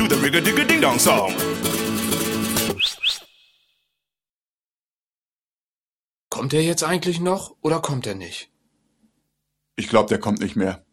the Rigga-Digga-Ding-Dong-Song. Kommt er jetzt eigentlich noch oder kommt er nicht? Ich glaube, der kommt nicht mehr.